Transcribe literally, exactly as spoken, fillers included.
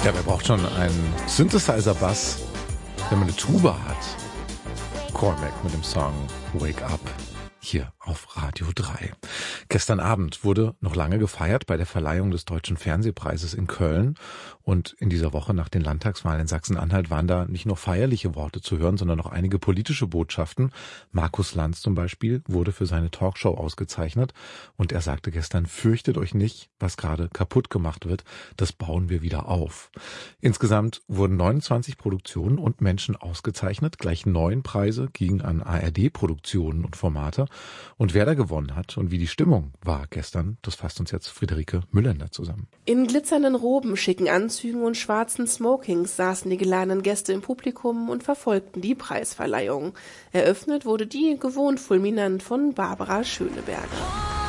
Ja, wer braucht schon einen Synthesizer-Bass, wenn man eine Tuba hat? Cormac mit dem Song Wake Up hier auf Radio drei. Gestern Abend wurde noch lange gefeiert bei der Verleihung des Deutschen Fernsehpreises in Köln. Und in dieser Woche nach den Landtagswahlen in Sachsen-Anhalt waren da nicht nur feierliche Worte zu hören, sondern auch einige politische Botschaften. Markus Lanz zum Beispiel wurde für seine Talkshow ausgezeichnet. Und er sagte gestern, fürchtet euch nicht, was gerade kaputt gemacht wird. Das bauen wir wieder auf. Insgesamt wurden neunundzwanzig Produktionen und Menschen ausgezeichnet. Gleich neun Preise gingen an A R D-Produktionen und Formate. Und wer da gewonnen hat und wie die Stimmung war gestern, das fasst uns jetzt Friederike Müllender zusammen. In glitzernden Roben, schicken Anzügen und schwarzen Smokings saßen die geladenen Gäste im Publikum und verfolgten die Preisverleihung. Eröffnet wurde die gewohnt fulminant von Barbara Schöneberger.